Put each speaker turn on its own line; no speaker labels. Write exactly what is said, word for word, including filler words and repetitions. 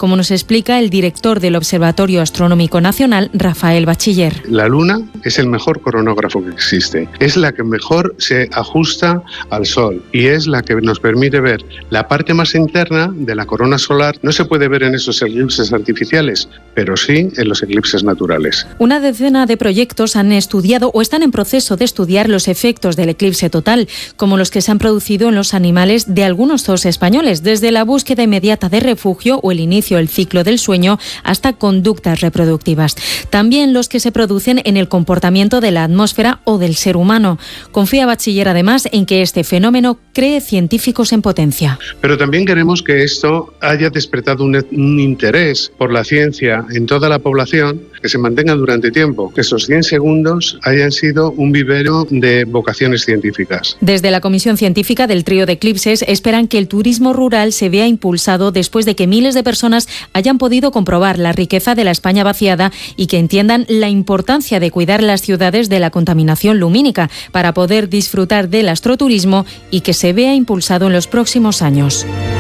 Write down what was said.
como nos explica el director del Observatorio Astronómico Nacional, Rafael Bachiller.
La Luna es el mejor coronógrafo que existe. Es la que mejor se ajusta al Sol y es la que nos permite ver la parte más interna de la corona solar. No se puede ver en esos eclipses artificiales, pero sí en los eclipses naturales.
Una decena de proyectos han estudiado o están en proceso de estudiar los efectos del eclipse total, como los que se han producido en los animales de algunos zoos españoles, desde la búsqueda inmediata de refugio o el inicio del ciclo del sueño hasta conductas reproductivas. También los que se producen en el comportamiento de la atmósfera o del ser humano. Confía Bachiller además en que este fenómeno cree científicos en potencia.
Pero también queremos que esto haya despertado un, un interés por la ciencia en toda la población, que se mantenga durante tiempo, que esos cien segundos hayan sido un vivero de vocaciones científicas.
Desde la Comisión Científica del Trío de Eclipses esperan que el turismo rural se vea impulsado después de que miles de personas hayan podido comprobar la riqueza de la España vaciada y que entiendan la importancia de cuidar las ciudades de la contaminación lumínica para poder disfrutar del astroturismo y que se vea impulsado en los próximos años.